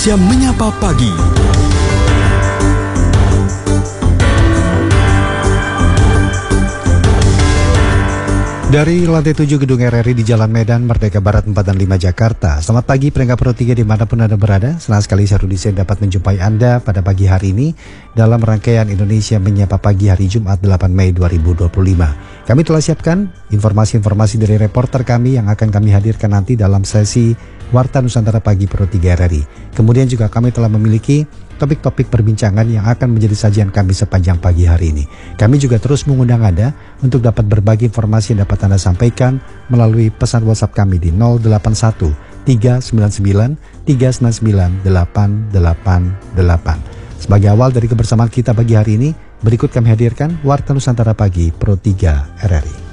Indonesia Menyapa Pagi. Dari lantai 7 Gedung RRI di Jalan Medan, Merdeka Barat 4 dan 5 Jakarta. Selamat pagi pendengar Pro 3 dimanapun Anda berada. Senang sekali saya Rudi Sen dapat menjumpai Anda pada pagi hari ini dalam rangkaian Indonesia Menyapa Pagi hari Jumat 8 Mei 2025. Kami telah siapkan informasi-informasi dari reporter kami yang akan kami hadirkan nanti dalam sesi Warta Nusantara Pagi Pro 3 RRI. Kemudian juga kami telah memiliki topik-topik perbincangan yang akan menjadi sajian kami sepanjang pagi hari ini. Kami juga terus mengundang Anda untuk dapat berbagi informasi yang dapat Anda sampaikan melalui pesan WhatsApp kami di 081 399 399 888. Sebagai awal dari kebersamaan kita pagi hari ini, berikut kami hadirkan Warta Nusantara Pagi Pro 3 RRI.